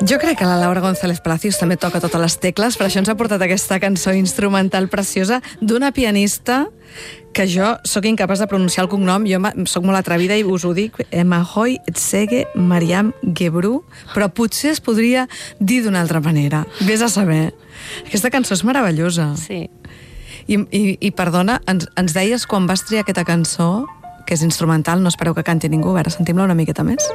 Jo crec que la Laura González Palacios també toca totes les tecles, per això ens ha portat aquesta cançó instrumental preciosa d'una pianista que jo sóc incapaç de pronunciar el cognom, jo sóc molt atrevida i us ho dic, Emahoy Etsege Mariam Gebru, però potser es podria dir d'una altra manera. Vés a saber. Aquesta cançó és meravellosa. Sí. I perdona, ens deies quan vas triar aquesta cançó, que és instrumental, no espereu que canti ningú, a veure, sentim-la una miqueta més.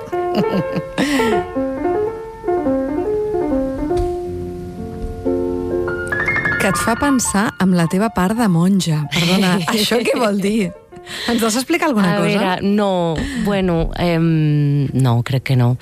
Que et fa pensar amb la teva part de monja. Perdona, això què vol dir? Ens vas explicar alguna cosa? A veure, no, bueno, no, crec que no.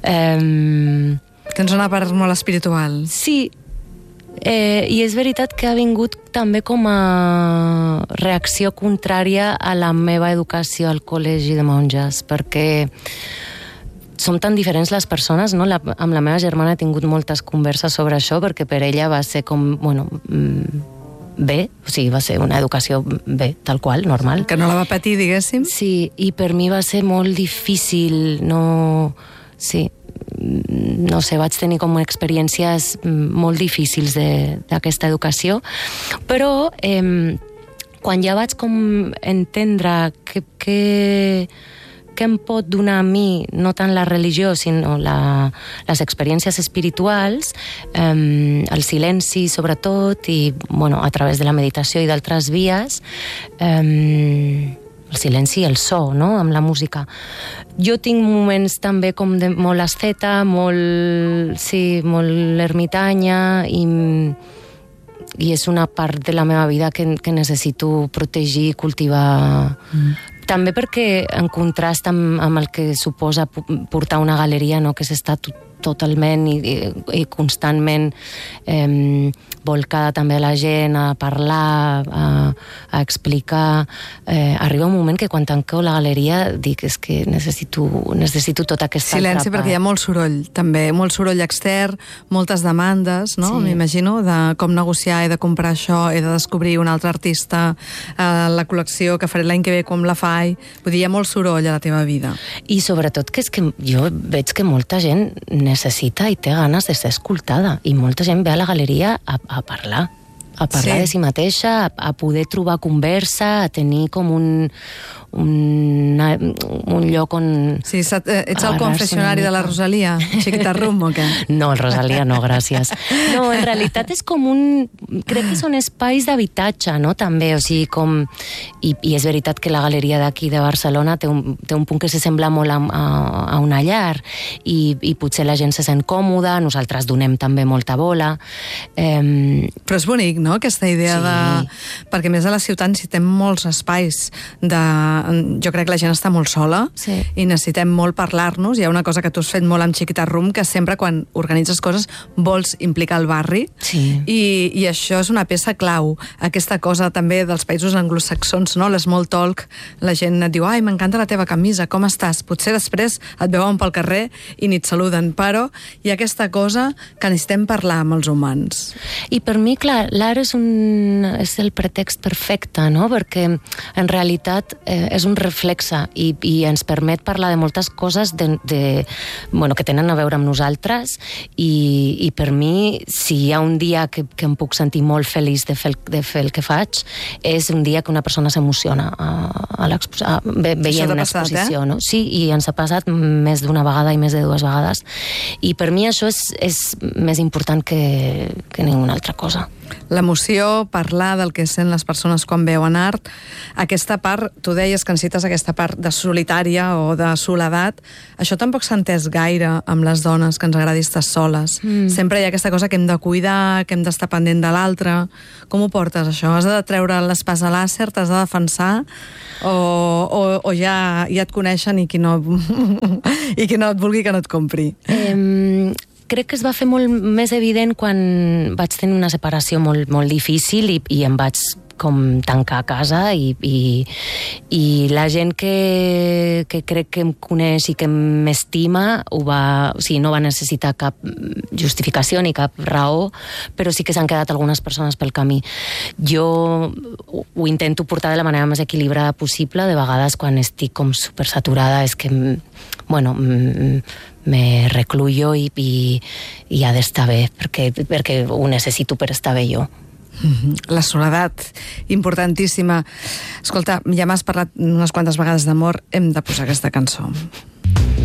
Tens una part molt espiritual. Sí, i és veritat que ha vingut també com a reacció contrària a la meva educació al col·legi de monges, perquè som tan diferents les persones, no? Amb la meva germana he tingut moltes converses sobre això, perquè per ella va ser com, bueno, bé, o sigui, va ser una educació bé, tal qual, normal. Que no la va patir, diguéssim? Sí, i per mi va ser molt difícil, no... Sí, no sé, vaig tenir com experiències molt difícils d'aquesta educació, però quan ja vaig com entendre que em pot donar a mi, no tant la religió, sinó les experiències espirituals, el silenci sobretot, i bueno, a través de la meditació i d'altres vies, el silenci i el so, no?, amb la música. Jo tinc moments també com de molt asceta, molt ermitanya, i és una part de la meva vida que necessito protegir i cultivar. També perquè, en contrast amb el que suposa portar una galeria, no?, que s'està totalment i constantment volcada també a la gent, a parlar, a explicar. Arriba un moment que quan tanqueu la galeria dic, és que necessito tota aquesta altra part. Silenci, perquè hi ha molt soroll, també, molt soroll extern, moltes demandes, no? Sí. M'imagino, de com negociar, he de comprar això, he de descobrir un altre artista, la col·lecció que faré l'any que ve, com la faig. Vull dir, hi ha molt soroll a la teva vida. I sobretot que és que jo veig que molta gent necessita i té ganes de ser escoltada, i molta gent ve a la galeria a parlar sí, de si mateixa, a poder trobar conversa, a tenir com un lloc on... Sí, ets el confessionari de la Rosalia, Chiquita Rum, o què? No, el Rosalia no, gràcies. No, en realitat és com crec que són espais d'habitatge, no?, també, o sigui, com... I és veritat que la galeria d'aquí de Barcelona té un punt que s'assembla molt a una llar, i potser la gent se sent còmoda, nosaltres donem també molta bola. Però és bonic, no?, aquesta idea de... Perquè més a la ciutat necessitem molts espais de... Jo crec que la gent està molt sola, sí, i necessitem molt parlar-nos. Hi ha una cosa que tu has fet molt amb Chiquita Rum, que sempre quan organitzes coses vols implicar el barri, sí, i això és una peça clau. Aquesta cosa també dels països anglosaxons, no?, l'small talk, la gent et diu, ai, m'encanta la teva camisa, com estàs? Potser després et veuen pel carrer i ni et saluden, però hi ha aquesta cosa que necessitem parlar amb els humans. I per mi, clar, l'art és el pretext perfecte, no?, perquè en realitat és un reflexe i ens permet parlar de moltes coses que tenen a veure amb nosaltres, i per mi, si hi ha un dia que em puc sentir molt feliç de fer el que faig, és un dia que una persona s'emociona veient una exposició, no? Sí, i ens ha passat més d'una vegada i més de 2 vegades, i per mi això és més important que ninguna altra cosa. L'emoció, parlar del que sent les persones quan veuen art, aquesta part, tu deies que necessites aquesta part de solitària o de soledat, això tampoc s'ha entès gaire amb les dones, que ens agradi estar soles. Sempre hi ha aquesta cosa que hem de cuidar, que hem d'estar pendent de l'altre. Com ho portes, això? Has de treure l'espasa làser, t'has de defensar, o ja et coneixen i qui no et vulgui que no et compri? Crec que es va fer molt més evident quan vaig tenir una separació molt, molt difícil i em vaig com tancar a casa, i la gent que crec que em coneix i que m'estima o sigui, no va necessitar cap justificació ni cap raó, però sí que s'han quedat algunes persones pel camí. Jo ho intento portar de la manera més equilibrada possible. De vegades, quan estic com supersaturada, és que me recluyo i i ha d'estar bé, perquè ho necessito per estar bé jo. La soledat, importantíssima. Escolta, ja m'has parlat unes quantes vegades d'amor, hem de posar aquesta cançó.